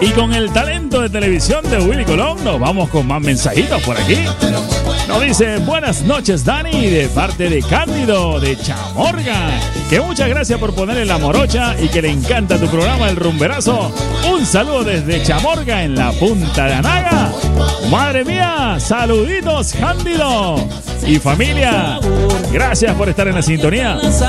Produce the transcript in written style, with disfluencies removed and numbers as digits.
Y con el talento de televisión de Willy Colón, nos vamos con más mensajitos por aquí. Nos dice, buenas noches Dani, de parte de Cándido, de Chamorga, que muchas gracias por ponerle la morocha y que le encanta tu programa El Rumberazo. Un saludo desde Chamorga, en la punta de Anaga. Madre mía, saluditos Cándido y familia. Gracias por estar en la sintonía.